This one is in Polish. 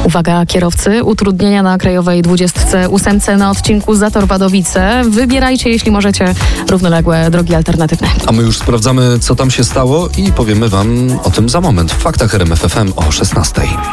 Uwaga kierowcy, utrudnienia na Krajowej 28 na odcinku Zator-Wadowice. Wybierajcie, jeśli możecie, równoległe drogi alternatywne. A my już sprawdzamy, co tam się stało i powiemy wam o tym za moment w Faktach RMF FM o 16:00.